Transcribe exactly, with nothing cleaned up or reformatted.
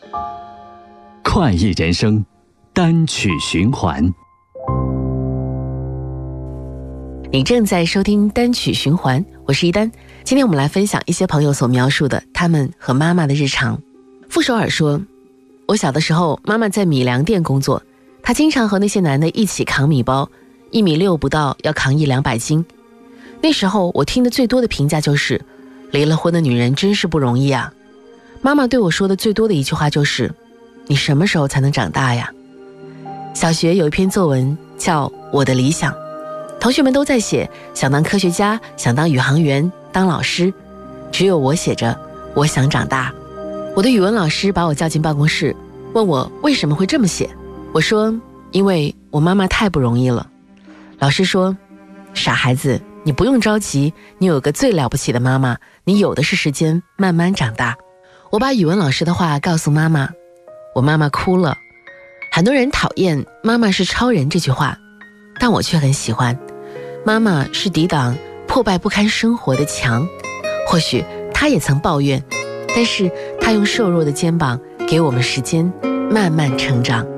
快意人生，单曲循环。 你正在收听单曲循环，我是一丹。今天我们来分享一些朋友所描述的他们和妈妈的日常。傅首尔说，我小的时候妈妈在米粮店工作，她经常和那些男的一起扛米包，一米六不到要扛一两百斤。那时候我听的最多的评价就是，离了婚的女人真是不容易啊。妈妈对我说的最多的一句话就是，你什么时候才能长大呀？小学有一篇作文叫《我的理想》，同学们都在写想当科学家，想当宇航员，当老师，只有我写着我想长大。我的语文老师把我叫进办公室，问我为什么会这么写。我说，因为我妈妈太不容易了。老师说，傻孩子，你不用着急，你有个最了不起的妈妈，你有的是时间慢慢长大。我把语文老师的话告诉妈妈，我妈妈哭了。很多人讨厌妈妈是超人这句话，但我却很喜欢。妈妈是抵挡破败不堪生活的墙，或许她也曾抱怨，但是她用瘦弱的肩膀给我们时间慢慢成长。